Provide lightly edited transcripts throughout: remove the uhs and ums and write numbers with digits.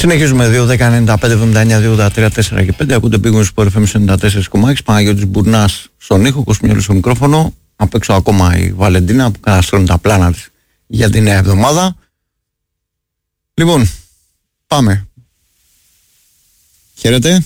Συνεχίζουμε 2-10-95-79-2-83-4 και 5. Ακούτε πήγαινε στο FM 94,6. Παναγιώτης Μπουρνάς στον ήχο, Κοσμιόλης στο μικρόφωνο. Απ' έξω ακόμα η Βαλεντίνα που καταστρώνει τα πλάνα της για τη νέα εβδομάδα. Λοιπόν, πάμε. Χαίρετε.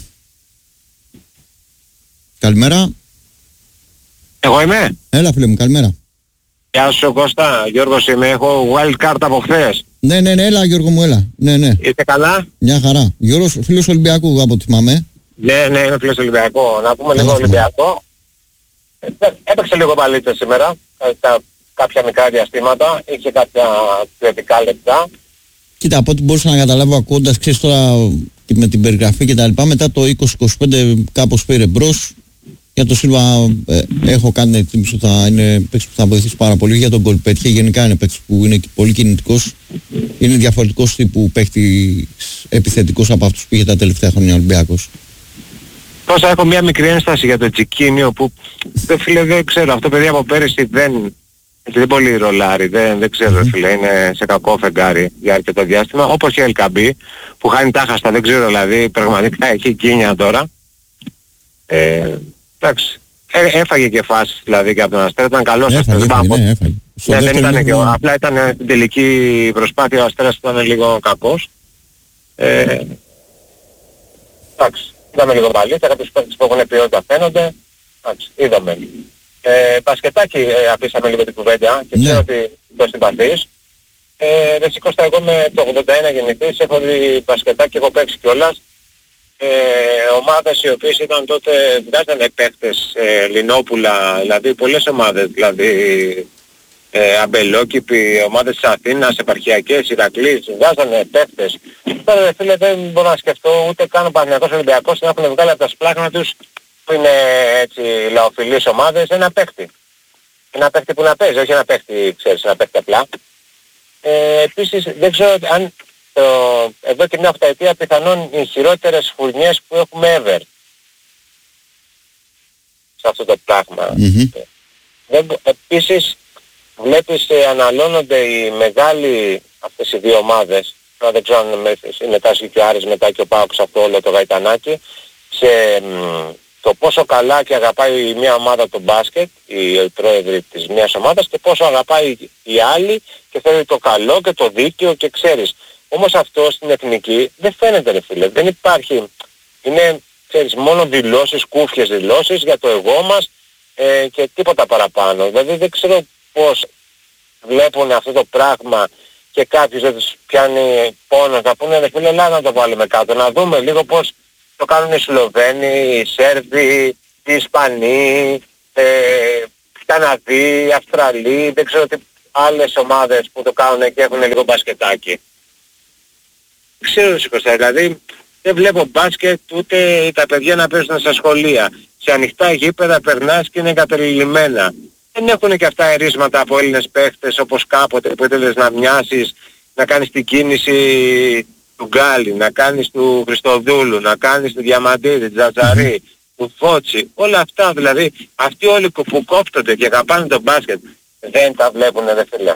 Καλημέρα. Εγώ είμαι. Έλα φίλε μου, καλημέρα. Γεια σου Κώστα, Γιώργος είμαι, έχω wild card από χθες. Ναι, έλα Γιώργο μου, έλα. Ναι. Είστε καλά? Μια χαρά. Γιώργος, φίλος Ολυμπιακού από ό,τι θυμάμαι. Ναι, είμαι φίλος Ολυμπιακό. Να πούμε λίγο Ολυμπιακό. Έπαιξε λίγο παλίτσα σήμερα, κάποια μικρά διαστήματα, είχε κάποια ποιοτικά λεπτά. Κοίτα, από ό,τι μπορούσα να καταλάβω ακούγοντας, ξέρεις τώρα με την περιγραφή και τα λοιπά, μετά το 20-25 κάπως πήρε μπρος. Για τον Σίλβα έχω κάνει την εκτίμηση ότι θα είναι παίκτης που θα βοηθήσει πάρα πολύ. Για τον γκολ πέτυχε, γενικά είναι παίκτης που είναι πολύ κινητικός. Είναι διαφορετικός τύπου παίκτης επιθετικός από αυτούς που είχε τα τελευταία χρόνια ο Ολυμπιακός. Κώστα, έχω μια μικρή ένσταση για το Τσικίνιο που φίλε δεν ξέρω, αυτό παιδί από πέρυσι δεν πολύ ρολάρει, δεν ξέρω φίλε, είναι σε κακό φεγγάρι για αρκετό διάστημα, όπως και ο Ελκαμπή που χάνει τάχαστα, δεν ξέρω δηλαδή, πραγματικά έχει κίνια τώρα. Εντάξει, έφαγε και φάσεις δηλαδή και από τον Αστέρα, ήταν καλός Αστέρας. Έφαγε. Ναι, δεν ήταν και απλά ήταν την τελική προσπάθεια, ο Αστέρας ήταν λίγο κακός. Εντάξει, είδαμε λίγο παλίτσα, κάποιους παίκτες που έχουν ποιότητα φαίνονται. Εντάξει, είδαμε. Μπασκετάκι αφήσαμε λίγο την κουβέντα και ξέρω ότι το συμπαθείς. Δεν σηκώστα εγώ με το 81 γεννηθής, έχω δει μπασκετάκι, έχω παίξει κιόλας. Ομάδες οι οποίες ήταν τότε, βγάζανε παίκτες, Λινόπουλα, δηλαδή πολλές ομάδες, δηλαδή αμπελόκηποι, ομάδες της Αθήνας, επαρχιακές, Ηρακλής, βγάζανε παίκτες. Τώρα φίλε δεν μπορώ να σκεφτώ ούτε καν ο Παναθηναϊκός Ολυμπιακός να έχουν βγάλει από τα σπλάχνα τους που είναι έτσι λαοφιλείς ομάδες ένα παίκτη. Ένα παίκτη που να παίζει, όχι ένα παίκτη, ξέρεις, ένα παίκτη απλά. Επίσης δεν ξέρω αν εδώ και μια οχταετία πιθανόν οι χειρότερες φουρνιές που έχουμε ever σε αυτό το πράγμα. Επίσης βλέπεις αναλώνονται οι μεγάλοι αυτές οι δύο ομάδες, δεν ξέρω αν μετά και ο Άρης, μετά και ο ΠΑΟΚ σε αυτό όλο το γαϊτανάκι, σε το πόσο καλά και αγαπάει μια ομάδα το μπάσκετ, οι πρόεδροι της μιας ομάδας, και πόσο αγαπάει η άλλη και θέλει το καλό και το δίκαιο και ξέρεις. Όμως αυτό στην εθνική δεν φαίνεται ρε φίλε, δεν υπάρχει, είναι ξέρεις μόνο δηλώσεις, κούφιες δηλώσεις για το εγώ μας και τίποτα παραπάνω. Δηλαδή δεν ξέρω πώς βλέπουν αυτό το πράγμα και κάποιος δεν τους πιάνει πόνο να πούνε ρε φίλε έλα να το βάλουμε κάτω, να δούμε λίγο πώς το κάνουν οι Σλοβαίνοι, οι Σέρβοι, οι Ισπανοί, οι Καναδοί, οι Αυστραλοί, δεν ξέρω τι άλλες ομάδες που το κάνουν και έχουν λίγο μπασκετάκι. Δεν ξέρω Κώστα, δηλαδή δεν βλέπω μπάσκετ ούτε τα παιδιά να παίζουν στα σχολεία. Σε ανοιχτά γήπεδα περνάς και είναι εγκατελειμμένα. Δεν έχουν και αυτά ερίσματα από Έλληνες παίχτες όπως κάποτε που ήθελες να μοιάσεις, να κάνεις την κίνηση του Γκάλι, να κάνεις του Χριστοδούλου, να κάνεις του Διαμαντίδη, του Τζατζαρή, του Φώτσι. Όλα αυτά δηλαδή, αυτοί όλοι που κόπτονται και αγαπάνε το μπάσκετ δεν τα βλέπουν ρε φίλε.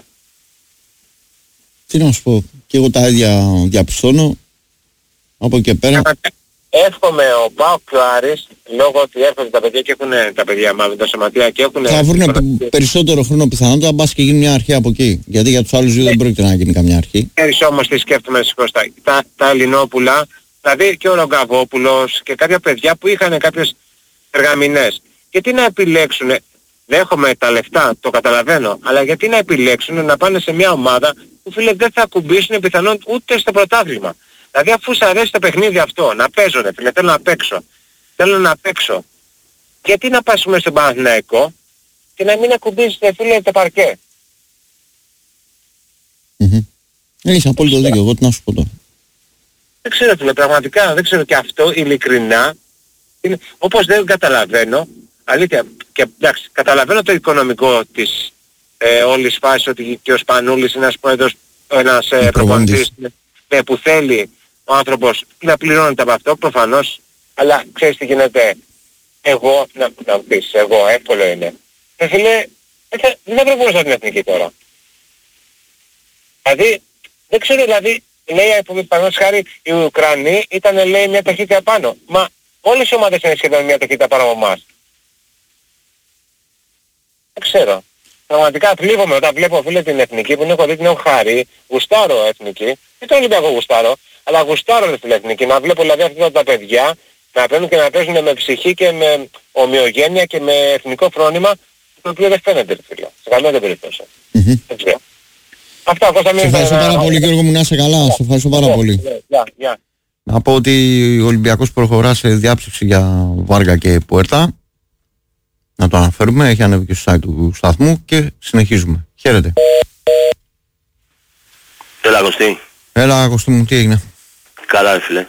Τι να σου πω, και εγώ τα ίδια διαπιστώνω από εκεί πέρα. Εύχομαι ο ΠΑΟΚ και ο Άρης, λόγω ότι έρχονται τα παιδιά και έχουν τα παιδιά μάλλον τα σωματεία και έχουν... Θα βρουν περισσότερο χρόνο πιθανότητα, μπας και γίνει μια αρχή από εκεί. Γιατί για τους άλλους δύο δεν πρόκειται να γίνει καμιά αρχή. Έρεις όμως τι σκέφτομαι Κώστα, τα Ελληνόπουλα, δηλαδή και ο Ρογκαβόπουλος και κάποια παιδιά που είχαν κάποιες εργαμηνές. Γιατί να επιλέξουν, δέχομαι τα λεφτά, το καταλαβαίνω, αλλά γιατί να επιλέξουν να πάνε σε μια ομάδα που φίλε δεν θα ακουμπήσουν πιθανόν ούτε στο πρωτάθλημα. Δηλαδή αφού σου αρέσει το παιχνίδι αυτό, να παίζω φίλε, θέλω να παίξω. Γιατί να πας μέσα στον Παναθηναϊκό και να μην ακουμπήσεις φίλε το παρκέ. Έχεις απόλυτο δίκιο, εγώ τι να σου πω τώρα. Δεν ξέρω φίλε, πραγματικά δεν ξέρω και αυτό ειλικρινά, είναι, όπως δεν καταλαβαίνω, αλήθεια, και εντάξει, καταλαβαίνω το οικονομικό της όλης φάσης ότι και ο Σπανούλης είναι ένας προπονητής που θέλει ο άνθρωπος να πληρώνεται από αυτό προφανώς, αλλά ξέρεις τι γίνεται, εγώ, να πεις, εγώ, εύκολο είναι. Φίλε, δεν πρέπει να την εθνική τώρα. Δηλαδή, δεν ξέρω, δηλαδή, λέει, παραδείγματος χάρη, οι Ουκρανοί ήταν, λέει, μια ταχύτητα πάνω. Μα όλες οι ομάδες είναι σχεδόν μια ταχύτητα πάνω από εμάς. Δεν ξέρω. Πραγματικά θλίβομαι όταν βλέπω, φίλε, την Εθνική που έχω δει, την έχω χαρεί. Γουστάρω Εθνική. Δεν το Ολυμπιακό γουστάρω, αλλά γουστάρω την Εθνική. Να βλέπω δηλαδή αυτά τα παιδιά να παίρνουν και να παίζουν με ψυχή και με ομοιογένεια και με εθνικό φρόνημα, το οποίο δεν φαίνεται, φίλε. Σε καμία περίπτωση. Δεν ξέρω. Αυτά, Κώστα, μην... Σε ευχαριστώ πάρα πολύ, Γιώργο μου, να είσαι καλά. Σε ευχαριστώ πάρα πολύ. Να πω ότι ο Ολυμπιακός προχωρά σε διάψευση για Βάργα και Πουέρτα. Να το αναφέρουμε, έχει ανέβει και στο site του σταθμού και συνεχίζουμε. Χαίρετε. Έλα, Κωστή. Έλα, Κωστή μου, τι έγινε? Καλά, φίλε.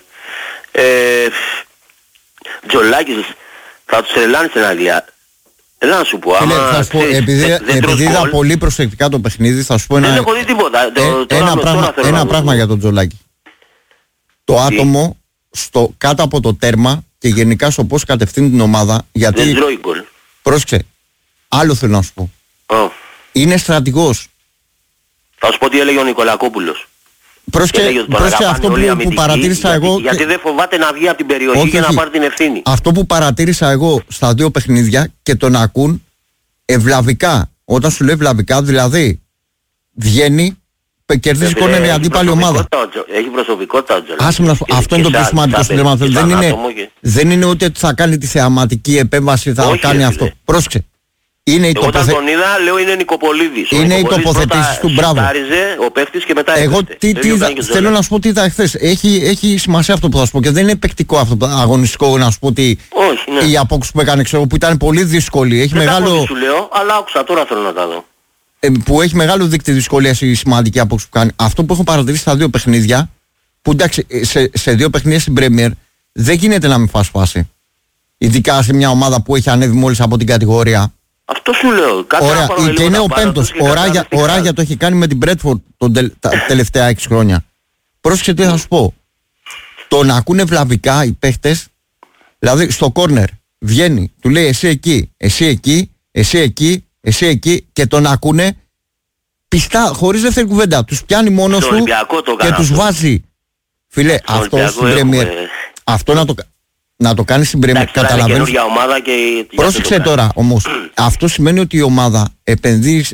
Τζολάκης, θα τους τρελάνει στην Αγγλία. Έλα να σου πω, άμα... θα σου πω, επειδή είδα πολύ προσεκτικά το παιχνίδι, θα σου πω δεν έχω δει τίποτα. Ένα πράγμα για τον Τζολάκη. Το άτομο κάτω από το τέρμα και γενικά στο πώς κατευθύνει την ομάδα, γιατί... Δεν τρώει γκολ. Πρόσεξε, άλλο θέλω να σου πω. Είναι στρατηγός. Θα σου πω τι έλεγε ο Νικολακόπουλος. Πρόσεξε αυτό που παρατήρησα εγώ. Γιατί δεν φοβάται να βγει από την περιοχή και να πάρει την ευθύνη. Αυτό που παρατήρησα εγώ στα δύο παιχνίδια και τον ακούν ευλαβικά. Όταν σου λέει ευλαβικά, δηλαδή βγαίνει, κερδίζει κόρνερ η αντίπαλη ομάδα. Έχει προσωπικότητα ο Τζολάκης. Αυτό είναι το πιο σημαντικό στην τερματοφύλακα. Δεν είναι ούτε ότι θα κάνει τη θεαματική επέμβαση, θα κάνει αυτό. Πρόσεξε. Όταν τον είδα, λέω είναι Νικοπολίδης. Είναι οι τοποθετήσεις του, μπράβο. Ο παίχτης και μετά εγώ θέλω να σου πω τι είδα εχθές. Έχει σημασία αυτό που θα σου πω και δεν είναι παικτικό αυτό το αγωνιστικό να σου πω ότι η απόκριση που έκανε, ξέρω, που ήταν πολύ δύσκολη. Έχει μεγάλο... σου λέω, αλλά άκουσα, τώρα θέλω να τα δω. Που έχει μεγάλο δίκτυο δυσκολίας η σημαντική απόκριση που κάνει. Αυτό που έχω παρατηρήσει στα δύο παιχνίδια, που εντάξει, σε δύο παιχνίδια στην Premier δεν γίνεται να μην φας φάση. Ειδικά σε μια ομάδα που έχει ανέβει μόλις από την κατηγορία. Αυτό σου λέω. Ωραία, και είναι ο πέμπτος. Ο Ράγια το έχει κάνει με την Μπρέτφορντ τα τελευταία 6 χρόνια. Πρόσεξε τι θα σου πω. Το να ακούνε βλαβικά οι παίχτες, δηλαδή στο κόρνερ βγαίνει, του λέει εσύ εκεί, εσύ εκεί, εσύ εκεί, εσύ εκεί, και τον ακούνε πιστά, χωρίς δεύτερη κουβέντα. Τους πιάνει μόνος του και τους βάζει. Φίλε, αυτό στην Πρέμιερ, αυτό να το κάνει στην Πρέμιερ, καταλαβαίνεις. Πρόσεξε τώρα όμως, αυτό σημαίνει ότι η ομάδα επενδύει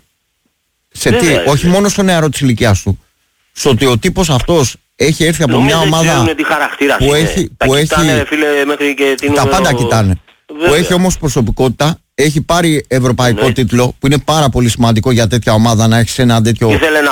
σε τι, όχι μόνο στο νεαρό της ηλικιάς του, στο ότι ο τύπος αυτός έχει έρθει από μια ομάδα που έχει τα πάντα κοιτάνε, που έχει όμως προσωπικότητα, έχει πάρει ευρωπαϊκό τίτλο, που είναι πάρα πολύ σημαντικό για τέτοια ομάδα να έχει ένα τέτοιο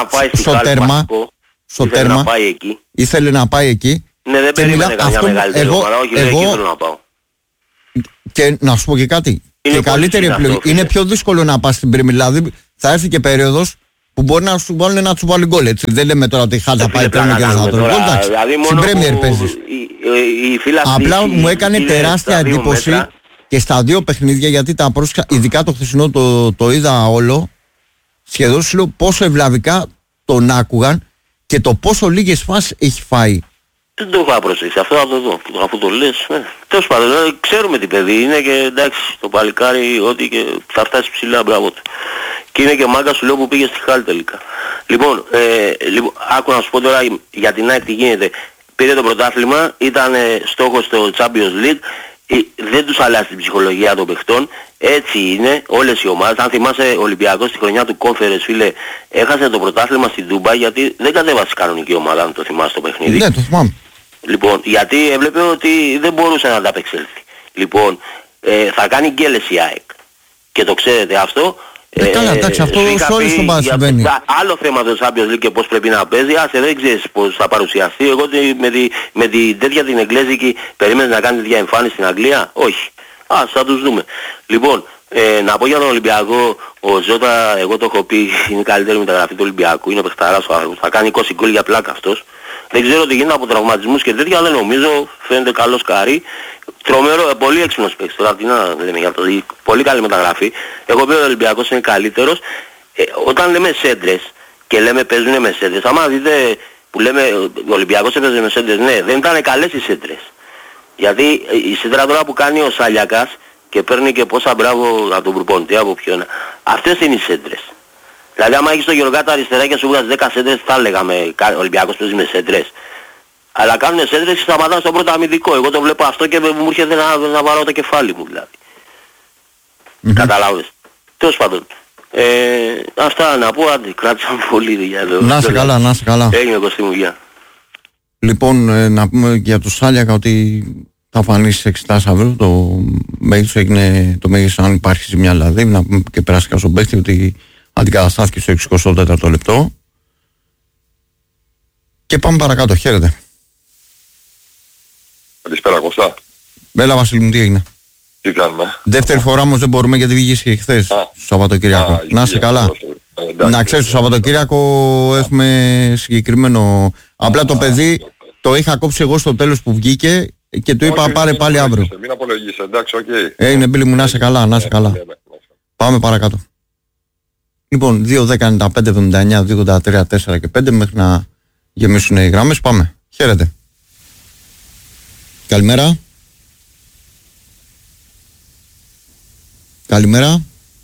στο τέρμα, ήθελε να πάει εκεί. Ναι, δεν περίμενε καμιά μεγαλύτερη ομάδα, όχι, εκεί θέλω να πάω. Και να σου πω και κάτι, και καλύτερη επιλογή. Είναι πιο δύσκολο να πας στην Premier, δηλαδή θα έρθει και περίοδος που μπορεί να σου βάλουν ένα τσουβάλι γκολ, έτσι. Δεν λέμε τώρα ότι θα πάει τρένο και δεν θα τον γκολ, εντάξει. Στην Premier παίζεις. Απλά μου έκανε τεράστια εντύπωση και στα δύο παιχνίδια, γιατί τα πρόσεχα, ειδικά το χθεσινό το είδα όλο, σχεδόν σου λέω πόσο ευλαβικά τον άκουγαν και το πόσο λίγες φάσεις έχει φάει. Δεν το έχω προσέξει, αυτό θα το δω, αφού το λες. Τέλος πάντων, ξέρουμε τι παιδί είναι και εντάξει, το παλικάρι ό,τι και θα φτάσει ψηλά, μπράβο του. Και είναι και μάγκα σου λέω που πήγε στη Χάλ τελικά. Λοιπόν, άκου να σου πω τώρα για την ΑΕΚ τι γίνεται. Πήρε το πρωτάθλημα, ήταν στόχος στο Champions League, δεν τους αλλάζει την ψυχολογία των παιχτών, έτσι είναι όλες οι ομάδες. Αν θυμάσαι, ο Ολυμπιακός στη χρονιά του Conference, φίλε, έχασε το πρωτάθλημα στην Ντούμπα γιατί δεν κατέβασε κανονική ομάδα, αν το θυμάσαι το παιχνίδι. Ναι, το θυμάμαι. Λοιπόν, γιατί έβλεπε ότι δεν μπορούσε να ανταπεξέλθει. Λοιπόν, θα κάνει γκέλες η ΑΕΚ. Και το ξέρετε αυτό. Καλά, εντάξει, αυτό σε όλες τις ομάδες συμβαίνει. Άλλο θέμα το Champions League και πώς πρέπει να παίζει, άσε δεν ξέρεις πώς θα παρουσιαστεί. Εγώ με τη τέτοια την εγγλέζικη περίμενες να κάνει τέτοια εμφάνιση στην Αγγλία, όχι. Θα τους δούμε. Λοιπόν, να πω για τον Ολυμπιακό, ο Ζώτα, εγώ το έχω πει, είναι η καλύτερη μεταγραφή του Ολυμπιακού, είναι ο παιχταράς ο άνθρωπος, θα κάνει 20 γκολ για πλάκα αυτός. Δεν ξέρω τι γίνεται από τραυματισμούς και τέτοια, δεν νομίζω, φαίνεται καλό σκάρι. Τρομερό, πολύ έξυπνος παίκτης, τώρα τι να λέμε για το πολύ καλή μεταγραφή. Εγώ πει ο Ολυμπιακός είναι καλύτερος. Όταν λέμε σέντρες και λέμε παίζουνε με σέντρες, άμα δείτε που λέμε ο Ολυμπιακός έπαιζε με σέντρες, ναι, δεν ήταν καλές οι σέντρες. Γιατί η σέντρα τώρα που κάνει ο Σαλιακάς και παίρνει και πόσα μπράβο από τον προπονητή, από ποιον, αυτές είναι οι σέντρες. Δηλαδή άμα έχεις το Γεωργάτα αριστερά και σου βγάζει 10 σέντρες, θα λέγαμε ο Ολυμπιακός παίζει με σέντρες. Αλλά κάνουν σέντρες και σταματάνε στον πρώτο αμυντικό. Εγώ το βλέπω αυτό και μου έρχεται να βαρώ το κεφάλι μου δηλαδή. Καταλάβες. Τέλος πάντων. Αυτά να πω, άντε, κράτησαν πολύ για το... Να είσαι καλά, να είσαι καλά. Έγινε Κωστή μου, γεια. Λοιπόν, να πούμε για το Σάλιακα ότι θα φανεί στις εξετάσεις αύριο. Το μέγιστο έγινε, το μέγιστο αν υπάρχει ζημιά δηλαδή, να πούμε και περάσει στον παίχτη ότι αντικαταστάθηκε στο 64ο λεπτό. Και πάμε παρακάτω, χαίρετε. Καλησπέρα Κωστά. Έλα Βασίλη μου, τι έγινε? Τι κάνουμε? Δεύτερη φορά όμως δεν μπορούμε γιατί βγήκε χθες στο Σαββατοκύριακο. Να είσαι καλά. Να ξέρεις, το Σαββατοκύριακο έχουμε συγκεκριμένο. Απλά το παιδί το είχα κόψει εγώ στο τέλος που βγήκε και του είπα πάρε πάλι αύριο. Μην απολογίσαι, εντάξει, οκ. Είναι μπίλη μου, να είσαι καλά, να είσαι καλά. Πάμε παρακάτω. Λοιπόν, 2-10-95-79-2-83-4 και 5 μέχρι να γεμίσουν οι γράμμες. Πάμε. Χαίρετε. Καλημέρα. Καλημέρα.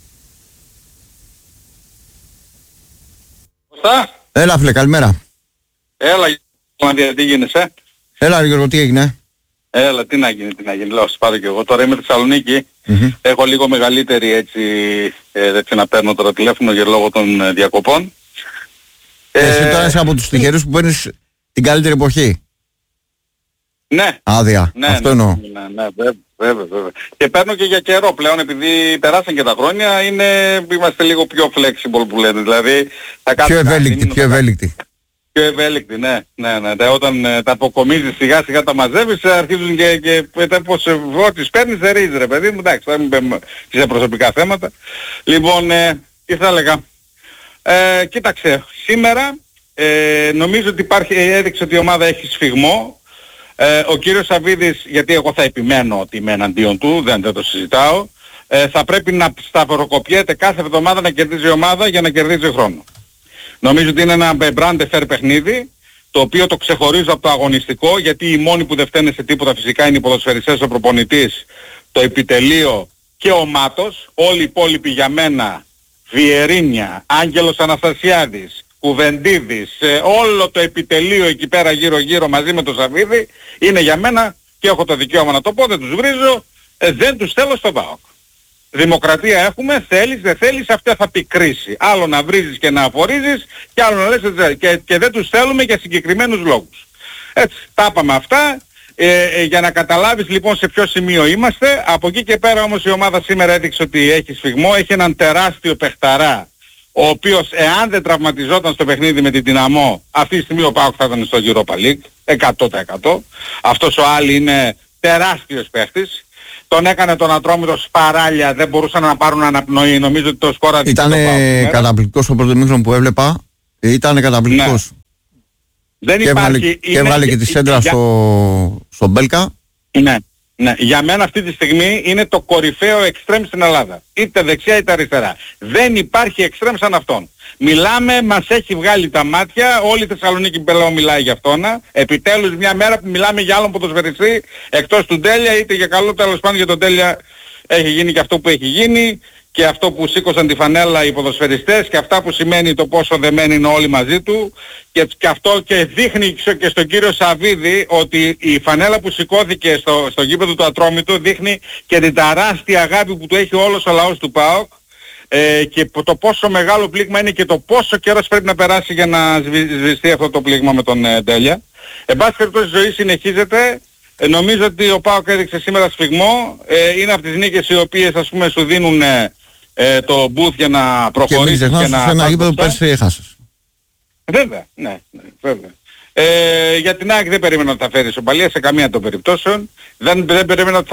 Κωστά. Έλα φίλε, καλημέρα. Έλα, τι γίνεσαι? Έλα Γιώργο, τι έγινε? Έλα, τι να γίνει, λέω, σας πάρω κι εγώ. Τώρα είμαι στη Θεσσαλονίκη, έχω λίγο μεγαλύτερη έτσι, να παίρνω τώρα τηλέφωνο για λόγω των διακοπών. Εσύ τώρα είσαι από τους τυχερούς που παίρνεις την καλύτερη εποχή. Ναι. Άδεια, αυτό εννοώ. Ναι, βέβαια. Και παίρνω και για καιρό πλέον, επειδή περάσαν και τα χρόνια, είμαστε λίγο πιο flexible που λένε, δηλαδή... Πιο ευέλικτοι. Πιο ευέλικτη, ναι. Όταν τα αποκομίζεις σιγά σιγά τα μαζεύεις, αρχίζουν και πως ό,τι παίρνεις δεν ρε παιδί μου, εντάξει, θα μην μπαίνουμε σε προσωπικά θέματα. Λοιπόν, τι θα έλεγα. Κοίταξε, σήμερα νομίζω ότι έδειξε ότι η ομάδα έχει σφιγμό. Ο κύριος Σαββίδης, γιατί εγώ θα επιμένω ότι είμαι εναντίον του, δεν το συζητάω, θα πρέπει να σταυροκοπιέται κάθε εβδομάδα να κερδίζει η ομάδα για να κερδίζει χρόνο. Νομίζω ότι είναι ένα brand fair παιχνίδι, το οποίο το ξεχωρίζω από το αγωνιστικό, γιατί οι μόνοι που δεν φταίνε σε τίποτα φυσικά είναι οι ποδοσφαιριστές, ο προπονητής, το επιτελείο και ο Μάτος. Όλοι οι υπόλοιποι για μένα, Βιερίνια, Άγγελος Αναστασιάδης, Κουβεντίδης, όλο το επιτελείο εκεί πέρα γύρω μαζί με τον Σαββίδη, είναι για μένα, και έχω το δικαίωμα να το πω, δεν τους βρίζω, δεν τους θέλω στο ΠΑΟΚ. Δημοκρατία έχουμε, θέλεις, δεν θέλεις, αυτά θα πει κρίση. Άλλο να βρίζεις και να αφορίζεις και άλλο να λες και δεν τους θέλουμε για συγκεκριμένους λόγους. Έτσι, τα είπαμε αυτά. Για να καταλάβεις λοιπόν σε ποιο σημείο είμαστε. Από εκεί και πέρα όμως η ομάδα σήμερα έδειξε ότι έχει σφιγμό, έχει έναν τεράστιο παιχταρά, ο οποίος εάν δεν τραυματιζόταν στο παιχνίδι με την Δυναμό, αυτή τη στιγμή ο ΠΑΟΚ θα ήταν στο Europa League, 100%. Αυτός ο Άλλη είναι τεράστιος παίχτης. Τον έκανε τον Ατρόμητο σπαράλια, δεν μπορούσαν να πάρουν αναπνοή. Νομίζω ότι το σκόρα... Ήταν καταπληκτικός ο πρώτο μήχρονο που έβλεπα. Ήταν καταπληκτικός. Ναι. Δεν υπάρχει... Και έβαλε και τη σέντρα στο Μπέλκα. Ναι. Για μένα αυτή τη στιγμή είναι το κορυφαίο εξτρέμ στην Ελλάδα. Είτε δεξιά είτε αριστερά. Δεν υπάρχει εξτρέμ σαν αυτόν. Μιλάμε, μας έχει βγάλει τα μάτια, όλη η Θεσσαλονίκη πλέον μιλάει για αυτόν. Επιτέλους μια μέρα που μιλάμε για άλλον ποδοσφαιριστή εκτός του Ντέλια, είτε για καλό, τέλος πάντων για τον Ντέλια έχει γίνει και αυτό που έχει γίνει και αυτό που σήκωσαν τη φανέλα οι ποδοσφαιριστές και αυτά που σημαίνει το πόσο δεμένοι είναι όλοι μαζί του και αυτό και δείχνει και στον κύριο Σαββίδη ότι η φανέλα που σηκώθηκε στο γήπεδο του Ατρόμητου δείχνει και την τεράστια αγάπη που του έχει όλος ο λαός του ΠΑΟΚ και το πόσο μεγάλο πλήγμα είναι και το πόσο καιρός πρέπει να περάσει για να σβηστεί αυτό το πλήγμα με τον Ντέλια. Εν πάση περιπτώσει η ζωή συνεχίζεται. Νομίζω ότι ο ΠΑΟΚ έδειξε σήμερα σφιγμό. Είναι από τις νίκες οι οποίες ας πούμε σου δίνουν το booth για να προχωρήσεις και να... σε ένα γήπεδο που πέρσι έχασες. Βέβαια, ναι, βέβαια. Για την ΑΕΚ δεν περίμενα ότι θα φέρει ισοπαλία σε καμία των περιπτώσεων. Δεν περίμενα ότι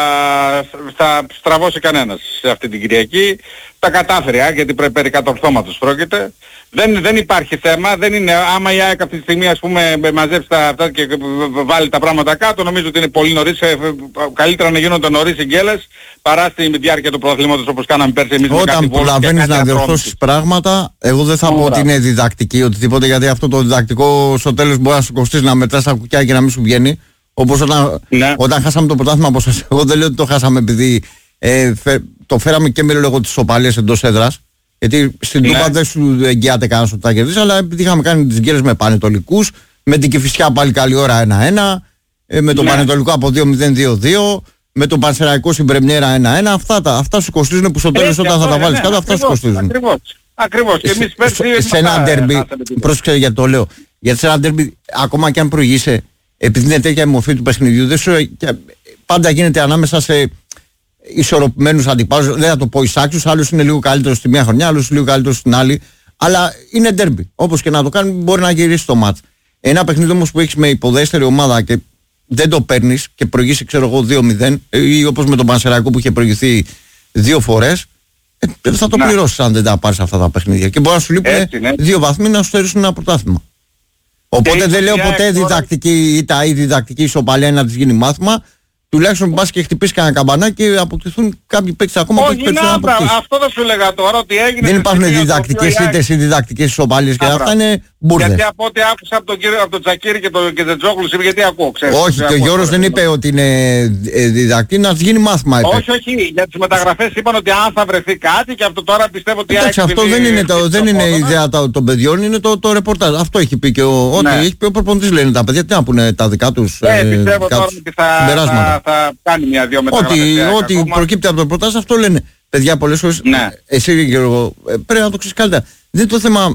θα στραβώσει κανένας σε αυτή την Κυριακή. Τα κατάφερε, γιατί περί κατορθώματος πρόκειται. Δεν υπάρχει θέμα, δεν είναι, άμα η ΑΕΚ αυτή τη στιγμή ας πούμε μαζέψει αυτά και βάλει τα πράγματα κάτω, νομίζω ότι είναι πολύ νωρίς, καλύτερα να γίνονται νωρίς οι γκέλες παρά στη διάρκεια του πρωταθλήματος όπως κάναμε πέρσι εμείς. Όταν προλαβαίνεις να διορθώσεις πράγματα, εγώ δεν θα πω ότι είναι διδακτική οτιδήποτε, γιατί αυτό το διδακτικό στο τέλος μπορεί να σου κοστίσει να μετράς τα κουκιά και να μην σου βγαίνει. Όπως όταν χάσαμε το πρωτάθλημα από σας, εγώ δεν λέω ότι το χάσαμε επειδή το φέραμε και με λόγω της ισοπαλίας εντός έδρας. Γιατί στην Τούμπα δεν σου εγγυάται κανένας ότι θα κερδίσει, αλλά επειδή είχαμε κάνει τις γκέλες με Πανετολικούς, με την Κηφισιά πάλι καλή ώρα 1-1, με τον Πανετολικό από 2-0-2-2, με τον Πανσεραϊκό στην Πρεμιέρα 1-1, αυτά σου κοστίζουν που στο τέλος όταν θα τα βάλεις κάτω, αυτά σου κοστίζουν. Ακριβώς. Και εμείς πέρσι σε ένα ντέρμπι, πρόσεξε γιατί το λέω, γιατί σε ένα ντέρμπι ακόμα και αν προηγείσαι, επειδή είναι τέτοια η μορφή του παιχνιδιού, πάντα γίνεται ανάμεσα σε ισορροπημένους αντιπάλους, δεν θα το πω εισάξιους, άλλος είναι λίγο καλύτερος στη μία χρονιά, άλλος λίγο καλύτερος στην άλλη, αλλά είναι ντέρμπι. Όπως και να το κάνει, μπορεί να γυρίσει το μάτς. Ένα παιχνίδι όμως που έχεις με υποδέστερη ομάδα και δεν το παίρνεις και προηγήσει, ξέρω εγώ, 2-0, ή όπως με τον Πανσεραϊκό που είχε προηγηθεί 2 φορές, θα το πληρώσεις αν δεν τα πάρεις αυτά τα παιχνίδια. Και μπορεί να σου λείπουν 2 βαθμοί να σου στερήσουν ένα πρωτάθλημα. Οπότε δεν λέω ποτέ διδακτική ήττα ή διδακτική ισοπαλία να της γίνει μάθημα. Τουλάχιστον πας και χτυπήσεις κανένα καμπανάκι και αποκτηθούν κάποιοι παίκτες ακόμα που έχει περισσότερο να αποκτήσει. Αυτό θα σου λέγα τώρα ότι έγινε. Δεν υπάρχουν διδακτικές ήττες ή διδακτικές ισοπαλίες και αυτά είναι μπουρδες. Γιατί από ό,τι άκουσα από τον Τζακίρη και τον Τζόγλου, γιατί ακούω, ξέρεις. Όχι, και ο Γιώργος δεν είπε ότι είναι διδακτή, να της γίνει μάθημα. Όχι, για τις μεταγραφές είπαν ότι αν θα βρεθεί κάτι και αυτό τώρα πιστεύω ότι... Εντάξει, αυτό δεν είναι η ιδέα των παιδιών, είναι το ρεπορτάζ. Αυτό έχει πει και ό,τι έχει πει ο προπονητής, λένε τα παιδιά, τι να πούνε τα δικά τους συμπεράσματα. Θα κάνει μια-δυο μεταγραφές. Ό,τι προκύπτει από το ρεπορτάζ αυτό λένε. Παιδιά, πολλές φορές, εσύ Γιώργο, πρέπει να το ξέρεις καλύτερα. Δεν είναι το θέμα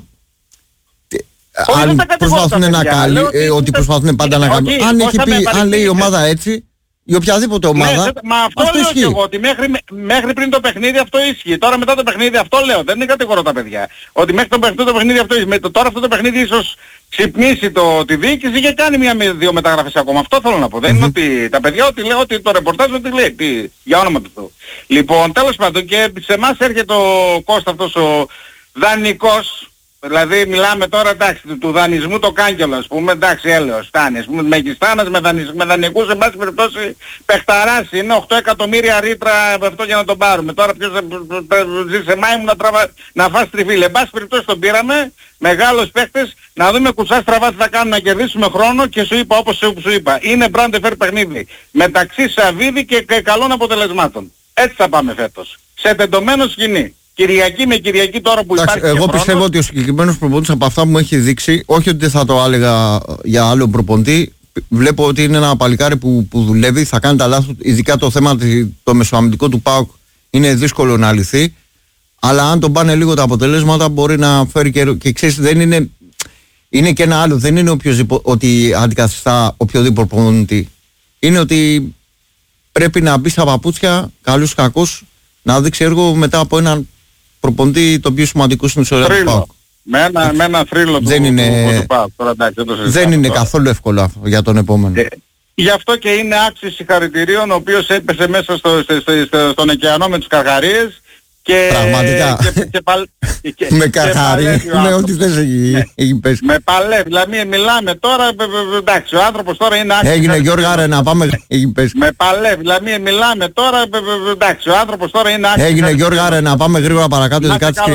αν προσπαθούν να κάνουν, ότι προσπαθούν πάντα να κάνουν. Αν έχει πει, αν λέει η ομάδα έτσι, η οποιαδήποτε ομάδα, μα αυτό λέω και εγώ, ότι μέχρι πριν το παιχνίδι αυτό ίσχυε. Τώρα μετά το παιχνίδι αυτό λέω, δεν είναι κατηγορώ τα παιδιά. Ότι μέχρι το παιχνίδι αυτό ίσχυε. Τώρα αυτό το παιχνίδι ίσως ξυπνήσει τη διοίκηση και κάνει μια-δύο μεταγραφές ακόμα. Αυτό θέλω να πω. Δεν είναι ότι τα παιδιά ότι λέω ότι το ρεπορτάζ ότι λέει, για όνομα του Θεού. Λοιπόν, τέλος πάντων και σε εμάς έρχεται ο Κώστα αυτός ο δανεικός. Δηλαδή μιλάμε τώρα εντάξει του δανεισμού το κάγκελο ας πούμε, εντάξει έλεος φτάνει, ας πούμε Μεγιστάνας με δανεικούς εν πάση περιπτώσει παιχταράς είναι 8 εκατομμύρια ρήτρα αυτό για να τον πάρουμε. Τώρα ποιος θα ζει σε μάιμου να φας τριφύλι. Εν πάση περιπτώσει τον πήραμε, μεγάλος παίχτες, να δούμε κουτσά στραβά τι θα κάνουμε να κερδίσουμε χρόνο και σου είπα όπως σου είπα, είναι brand fair παιχνίδι μεταξύ Σαββίδη και καλών αποτελεσμάτων. Έτσι θα πάμε φέτος, σε τεντωμένο σκηνή. Κυριακή με Κυριακή τώρα που υπάρχει. Εγώ πιστεύω ότι ο συγκεκριμένος προπονητής από αυτά που μου έχει δείξει, όχι ότι θα το έλεγα για άλλο προπονητή, βλέπω ότι είναι ένα παλικάρι που δουλεύει, θα κάνει τα λάθη, ειδικά το θέμα το μεσοαμυντικό του ΠΑΟΚ είναι δύσκολο να λυθεί, αλλά αν τον πάνε λίγο τα αποτελέσματα μπορεί να φέρει και ξέρεις δεν είναι, είναι και ένα άλλο, δεν είναι ότι αντικαθιστά οποιοδήποτε προπονητή, είναι ότι πρέπει να μπει στα παπούτσια, καλούς κακούς, να δείξει έργο μετά από έναν προπονητή το πιο σημαντικό στην ιστορία του ΠΑΟΚ. Με ένα θρύλο του ΠΑΟΚ. Δεν είναι καθόλου εύκολο για τον επόμενο. Γι' αυτό και είναι άξιος συγχαρητηρίων ο οποίος έπεσε μέσα στον ωκεανό με τους καρχαρίες και... Πραγματικά. Με καρχαρίες, με ό,τι θες έχει πέσει. Με παλεύει, δηλαδή μιλάμε τώρα, εντάξει, ο άνθρωπος τώρα είναι άξιος. Έγινε Γιώργα να πάμε, έχει πέσει. Με παλεύει, δηλαδή μιλάμε τώρα, εντάξει, ο άνθρωπος τώρα είναι άξιος. Έγινε Γιώργα να πάμε γρήγορα παρακάτω, ειδικά